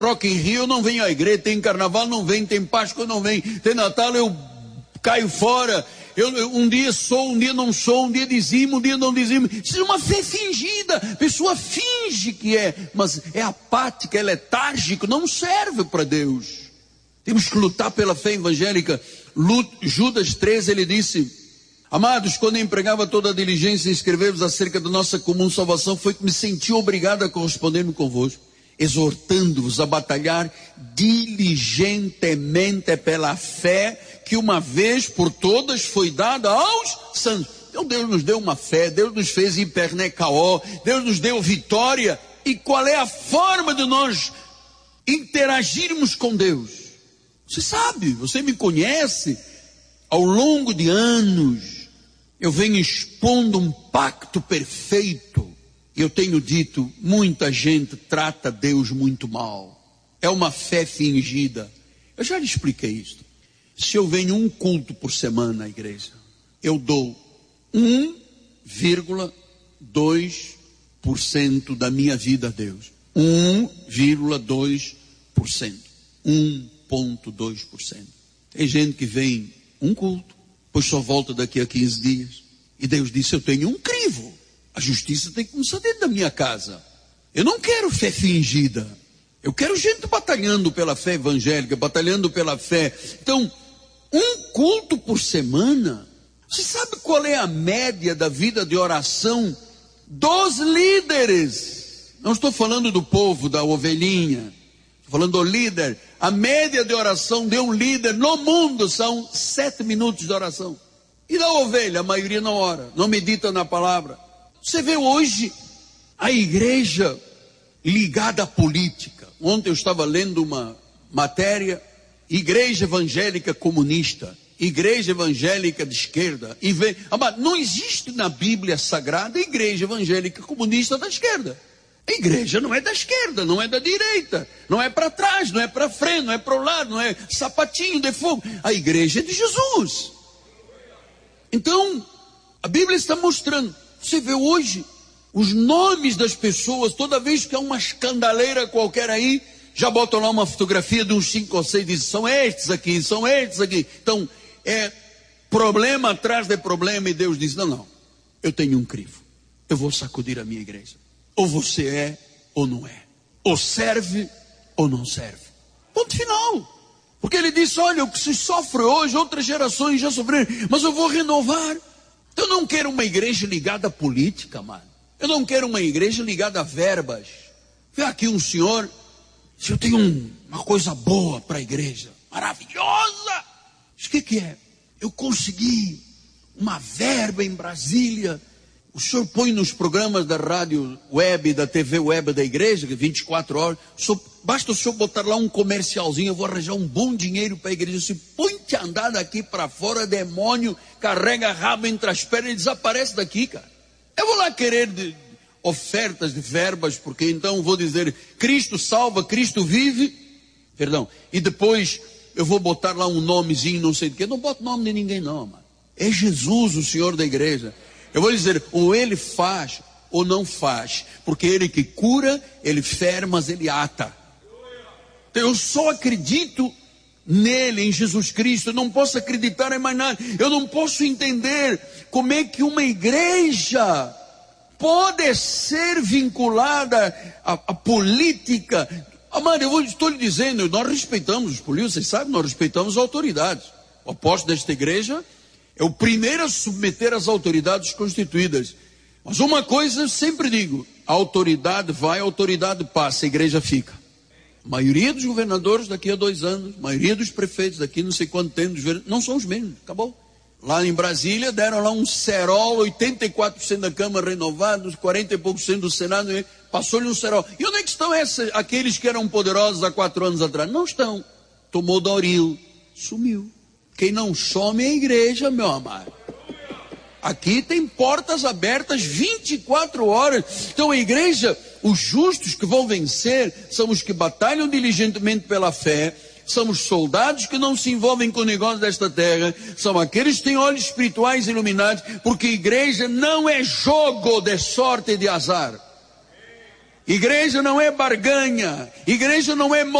Rock in Rio eu não venho à igreja, tem carnaval não vem, tem Páscoa não vem, tem Natal eu caio fora, eu um dia sou, um dia não sou, um dia dizimo, um dia não dizimo. Isso é uma fé fingida, a pessoa finge que é, mas é apática, é letárgico, não serve para Deus. Temos que lutar pela fé evangélica. Judas 13, ele disse: amados, quando eu empregava toda a diligência em escrever-vos acerca da nossa comum salvação, foi que me senti obrigado a corresponder-me convosco, exortando-vos a batalhar diligentemente pela fé que uma vez por todas foi dada aos santos. Então Deus nos deu uma fé, Deus nos fez hipernecaó, Deus nos deu vitória. E qual é a forma de nós interagirmos com Deus? Você sabe, você me conhece. Ao longo de anos eu venho expondo um pacto perfeito. Eu tenho dito, muita gente trata Deus muito mal. É uma fé fingida. Eu já lhe expliquei isto. Se eu venho um culto por semana à igreja, eu dou 1,2% da minha vida a Deus. 1,2%. 1,2%. Tem gente que vem um culto, pois só volta daqui a 15 dias. E Deus disse: eu tenho um crivo. A justiça tem que começar dentro da minha casa. Eu não quero fé fingida. Eu quero gente batalhando pela fé evangélica, batalhando pela fé. Então, um culto por semana. Você sabe qual é a média da vida de oração dos líderes? Não estou falando do povo, da ovelhinha. Estou falando do líder. A média de oração de um líder no mundo são 7 minutos de oração. E da ovelha, a maioria não ora, não medita na palavra. Você vê hoje a igreja ligada à política. Ontem eu estava lendo uma matéria: igreja evangélica comunista, igreja evangélica de esquerda. E vê, não existe na Bíblia Sagrada igreja evangélica comunista da esquerda. A igreja não é da esquerda, não é da direita, não é para trás, não é para frente, não é para o lado, não é sapatinho de fogo. A igreja é de Jesus. Então, a Bíblia está mostrando. Você vê hoje os nomes das pessoas, toda vez que há uma escandaleira qualquer aí, já botam lá uma fotografia de uns 5 ou 6 e dizem: são estes aqui, são estes aqui. Então, é problema atrás de problema, e Deus diz: não, eu tenho um crivo, eu vou sacudir a minha igreja. Ou você é ou não é, ou serve ou não serve. Ponto final. Porque ele disse: olha, o que se sofre hoje, outras gerações já sofreram, mas eu vou renovar. Eu não quero uma igreja ligada à política, mano. Eu não quero uma igreja ligada a verbas. Vê aqui um senhor: se eu tenho uma coisa boa para a igreja, maravilhosa. O que é? Eu consegui uma verba em Brasília. O senhor põe nos programas da rádio web, da TV web da igreja, 24 horas, basta o senhor botar lá um comercialzinho, eu vou arranjar um bom dinheiro para a igreja. Se põe-te a andar daqui para fora, demônio, carrega rabo entre as pernas e desaparece daqui, cara. Eu vou lá querer ofertas de verbas, porque então vou dizer: Cristo salva, Cristo vive, e depois eu vou botar lá um nomezinho, não sei do que. Não boto nome de ninguém não, mano. É Jesus o Senhor da igreja. Eu vou dizer: ou ele faz ou não faz, porque ele que cura, ele fere, mas ele ata. Então, eu só acredito nele, em Jesus Cristo. Eu não posso acreditar em mais nada. Eu não posso entender como é que uma igreja pode ser vinculada à política. Amado, estou lhe dizendo, nós respeitamos os políticos, vocês sabem, nós respeitamos as autoridades. O apóstolo desta igreja é o primeiro a submeter as autoridades constituídas. Mas uma coisa eu sempre digo: a autoridade vai, a autoridade passa, a igreja fica. A maioria dos governadores daqui a 2 anos, a maioria dos prefeitos daqui não sei quanto tempo, não são os mesmos, acabou. Lá em Brasília deram lá um cerol, 84% da Câmara renovada, 40 e poucos % do Senado, passou-lhe um cerol. E onde é que estão aqueles que eram poderosos há 4 anos atrás? Não estão. Tomou Doril, sumiu. Quem não some é a igreja, meu amado. Aqui tem portas abertas 24 horas. Então a igreja, os justos que vão vencer, são os que batalham diligentemente pela fé, são os soldados que não se envolvem com o negócio desta terra, são aqueles que têm olhos espirituais iluminados, porque a igreja não é jogo de sorte e de azar. Igreja não é barganha. Igreja não é